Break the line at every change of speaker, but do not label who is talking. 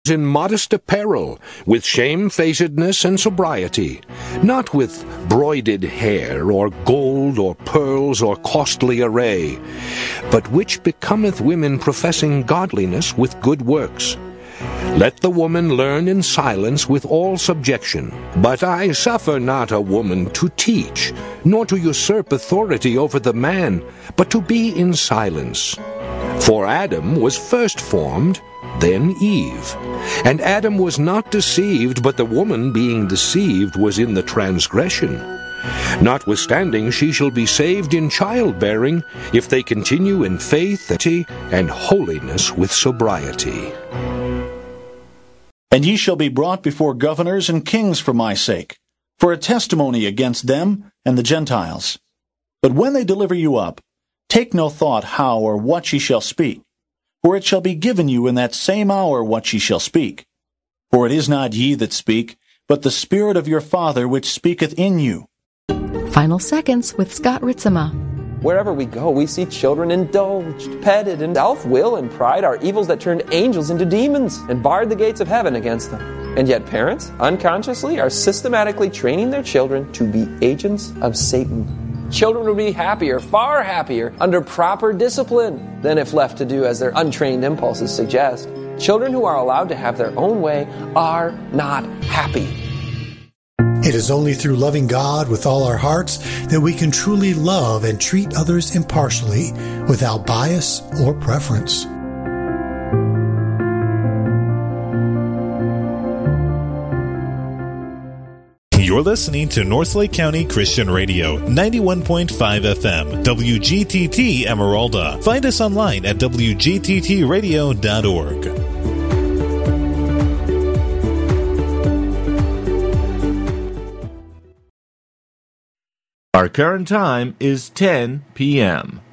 in modest apparel, with shamefacedness and sobriety, not with broided hair, or gold, or pearls, or costly array, but which becometh women professing godliness with good works. Let the woman learn in silence with all subjection. But I suffer not a woman to teach, nor to usurp authority over the man, but to be in silence. For Adam was first formed, then Eve. And Adam was not deceived, but the woman being deceived was in the transgression. Notwithstanding, she shall be saved in childbearing, if they continue in faith and holiness with sobriety.
And ye shall be brought before governors and kings for my sake, for a testimony against them and the Gentiles. But when they deliver you up, take no thought how or what ye shall speak. For it shall be given you in that same hour what ye shall speak. For it is not ye that speak, but the Spirit of your Father which speaketh in you.
Final Seconds with Scott Ritzema.
Wherever we go, we see children indulged, petted, and self-will and pride are evils that turned angels into demons and barred the gates of heaven against them. And yet parents, unconsciously, are systematically training their children to be agents of Satan. Children would be happier, far happier, under proper discipline than if left to do as their untrained impulses suggest. Children who are allowed to have their own way are not happy.
It is only through loving God with all our hearts that we can truly love and treat others impartially, without bias or preference.
You're listening to Northlake County Christian Radio, 91.5 FM, WGTT Emeralda. Find us online at wgttradio.org.
Our current time is 10 p.m.